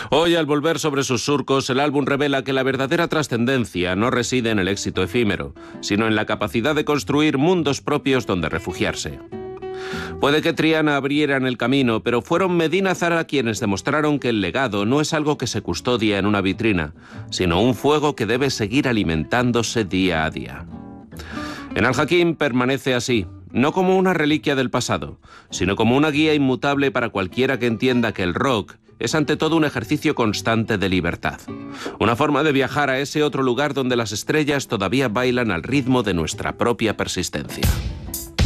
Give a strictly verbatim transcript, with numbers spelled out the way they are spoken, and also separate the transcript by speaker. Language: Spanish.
Speaker 1: Hoy, al volver sobre sus surcos, el álbum revela que la verdadera trascendencia no reside en el éxito efímero, sino en la capacidad de construir mundos propios donde refugiarse. Puede que Triana abrieran el camino, pero fueron Medina Zara quienes demostraron que el legado no es algo que se custodia en una vitrina, sino un fuego que debe seguir alimentándose día a día. En Al Hakim permanece así, no como una reliquia del pasado, sino como una guía inmutable para cualquiera que entienda que el rock es ante todo un ejercicio constante de libertad. Una forma de viajar a ese otro lugar donde las estrellas todavía bailan al ritmo de nuestra propia persistencia.